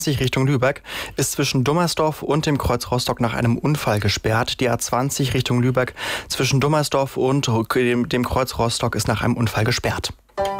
Richtung Lübeck ist zwischen Dummersdorf und dem Kreuz Rostock nach einem Unfall gesperrt. Die A20 Richtung Lübeck zwischen Dummersdorf und dem Kreuz Rostock ist nach einem Unfall gesperrt.